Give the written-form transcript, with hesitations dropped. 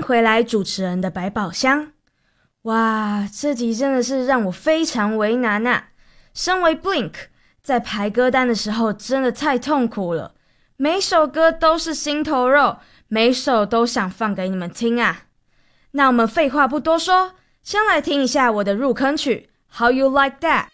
回来主持人的百宝箱。哇，这集真的是让我非常为难啊！身为 Blink， 在排歌单的时候真的太痛苦了，每首歌都是心头肉，每首都想放给你们听啊。那我们废话不多说，先来听一下我的入坑曲 How You Like That。